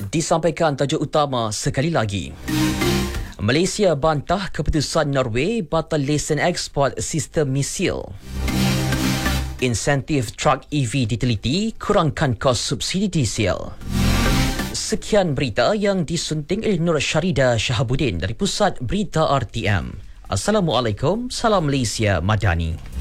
Disampaikan tajuk utama sekali lagi. Malaysia bantah keputusan Norway batal lesen ekspor sistem misil. Insentif truk EV diteliti, kurangkan kos subsidi diesel. Sekian berita yang disunting oleh Nur Syarida Shahabuddin dari Pusat Berita RTM. Assalamualaikum, salam Malaysia Madani.